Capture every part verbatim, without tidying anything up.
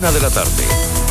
Una de la tarde.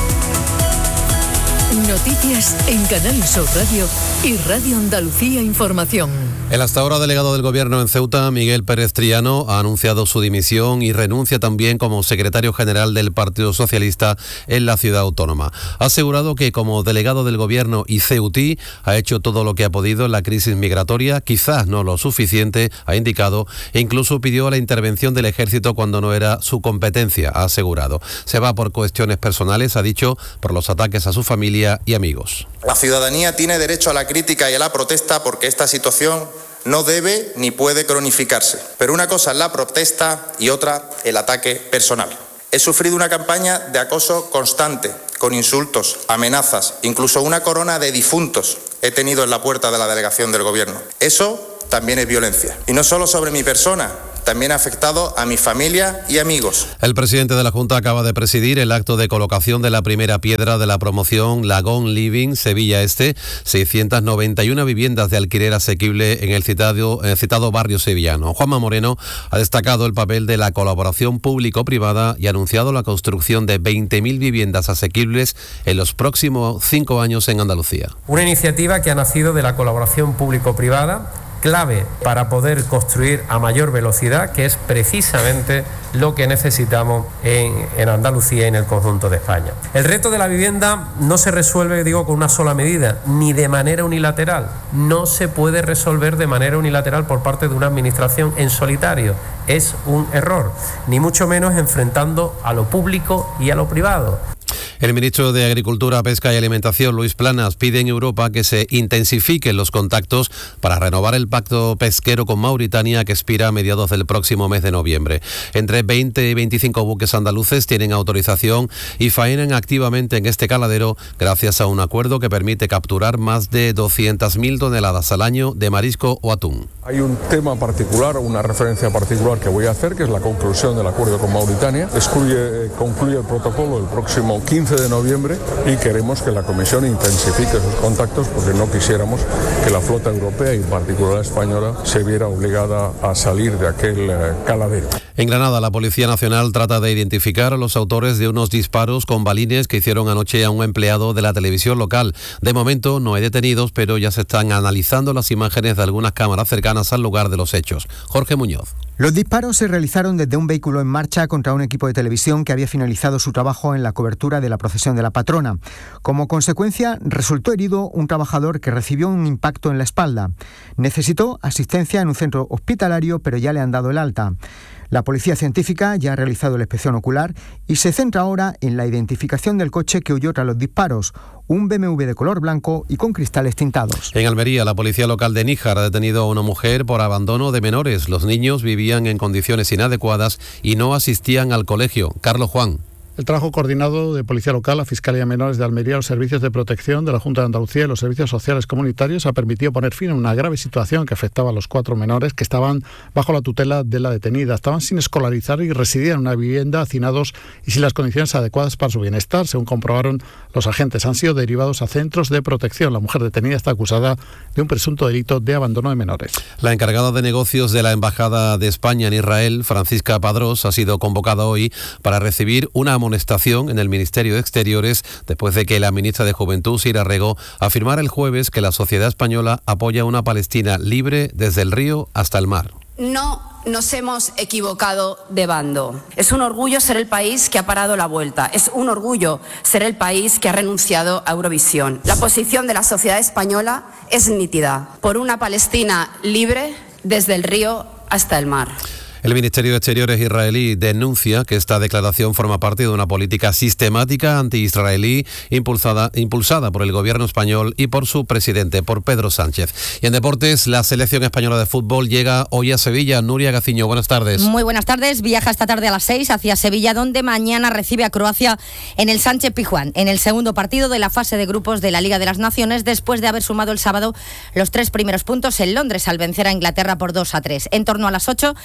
Noticias en Canal Sur Radio y Radio Andalucía Información. El hasta ahora delegado del Gobierno en Ceuta, Miguel Pérez Triano, ha anunciado su dimisión y renuncia también como secretario general del Partido Socialista en la ciudad autónoma. Ha asegurado que como delegado del Gobierno y ceutí ha hecho todo lo que ha podido en la crisis migratoria, quizás no lo suficiente, ha indicado, e incluso pidió la intervención del Ejército cuando no era su competencia, ha asegurado. Se va por cuestiones personales, ha dicho, por los ataques a su familia y amigos. La ciudadanía tiene derecho a la crítica y a la protesta porque esta situación no debe ni puede cronificarse. Pero una cosa es la protesta y otra el ataque personal. He sufrido una campaña de acoso constante, con insultos, amenazas, incluso una corona de difuntos he tenido en la puerta de la delegación del Gobierno. Eso también es violencia. Y no solo sobre mi persona, también ha afectado a mi familia y amigos. El presidente de la Junta acaba de presidir el acto de colocación de la primera piedra de la promoción Lagón Living Sevilla Este, seiscientas noventa y una viviendas de alquiler asequible en el citado, el citado barrio sevillano. Juanma Moreno ha destacado el papel de la colaboración público-privada y ha anunciado la construcción de veinte mil viviendas asequibles en los próximos cinco años en Andalucía. Una iniciativa que ha nacido de la colaboración público-privada, clave para poder construir a mayor velocidad, que es precisamente lo que necesitamos en, en Andalucía y en el conjunto de España. El reto de la vivienda no se resuelve, digo, con una sola medida, ni de manera unilateral. No se puede resolver de manera unilateral por parte de una administración en solitario. Es un error, ni mucho menos enfrentando a lo público y a lo privado. El ministro de Agricultura, Pesca y Alimentación, Luis Planas, pide en Europa que se intensifiquen los contactos para renovar el pacto pesquero con Mauritania que expira a mediados del próximo mes de noviembre. Entre veinte y veinticinco buques andaluces tienen autorización y faenan activamente en este caladero gracias a un acuerdo que permite capturar más de doscientas mil toneladas al año de marisco o atún. Hay un tema particular, una referencia particular que voy a hacer, que es la conclusión del acuerdo con Mauritania. Excluye, concluye el protocolo el próximo quince de noviembre y queremos que la Comisión intensifique sus contactos porque no quisiéramos que la flota europea y en particular la española se viera obligada a salir de aquel eh, caladero. En Granada, la Policía Nacional trata de identificar a los autores de unos disparos con balines que hicieron anoche a un empleado de la televisión local. De momento no hay detenidos, pero ya se están analizando las imágenes de algunas cámaras cercanas al lugar de los hechos. Jorge Muñoz. Los disparos se realizaron desde un vehículo en marcha contra un equipo de televisión que había finalizado su trabajo en la cobertura de la procesión de la patrona. Como consecuencia, resultó herido un trabajador que recibió un impacto en la espalda. Necesitó asistencia en un centro hospitalario, pero ya le han dado el alta. La policía científica ya ha realizado la inspección ocular y se centra ahora en la identificación del coche que huyó tras los disparos, un B M W de color blanco y con cristales tintados. En Almería, la policía local de Níjar ha detenido a una mujer por abandono de menores. Los niños vivían en condiciones inadecuadas y no asistían al colegio. Carlos Juan. El trabajo coordinado de Policía Local, la Fiscalía de Menores de Almería, los servicios de protección de la Junta de Andalucía y los servicios sociales comunitarios ha permitido poner fin a una grave situación que afectaba a los cuatro menores que estaban bajo la tutela de la detenida. Estaban sin escolarizar y residían en una vivienda hacinados y sin las condiciones adecuadas para su bienestar. Según comprobaron los agentes, han sido derivados a centros de protección. La mujer detenida está acusada de un presunto delito de abandono de menores. La encargada de negocios de la Embajada de España en Israel, Francisca Padrós, ha sido convocada hoy para recibir una amonestación en el Ministerio de Exteriores después de que la ministra de Juventud, Sira Rego, afirmara el jueves que la sociedad española apoya una Palestina libre desde el río hasta el mar. No nos hemos equivocado de bando. Es un orgullo ser el país que ha parado la vuelta. Es un orgullo ser el país que ha renunciado a Eurovisión. La posición de la sociedad española es nítida. Por una Palestina libre desde el río hasta el mar. El Ministerio de Exteriores israelí denuncia que esta declaración forma parte de una política sistemática anti-israelí impulsada, impulsada por el gobierno español y por su presidente, por Pedro Sánchez. Y en deportes, la selección española de fútbol llega hoy a Sevilla. Nuria Gaciño, buenas tardes. Muy buenas tardes. Viaja esta tarde a las seis hacia Sevilla, donde mañana recibe a Croacia en el Sánchez Pizjuán, en el segundo partido de la fase de grupos de la Liga de las Naciones, después de haber sumado el sábado los tres primeros puntos en Londres al vencer a Inglaterra por dos a tres. En torno a las ocho está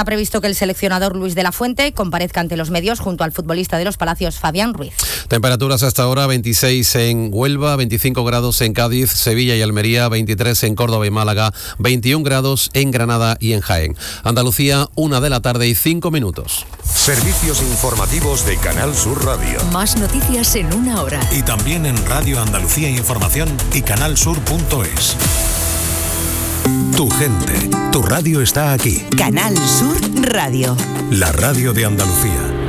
Está previsto que el seleccionador Luis de la Fuente comparezca ante los medios junto al futbolista de los Palacios Fabián Ruiz. Temperaturas hasta ahora: veintiséis en Huelva, veinticinco grados en Cádiz, Sevilla y Almería, veintitrés en Córdoba y Málaga, veintiún grados en Granada y en Jaén. Andalucía, una de la tarde y cinco minutos. Servicios informativos de Canal Sur Radio. Más noticias en una hora. Y también en Radio Andalucía Información y canalsur punto es. Tu gente, tu radio está aquí. Canal Sur Radio. La radio de Andalucía.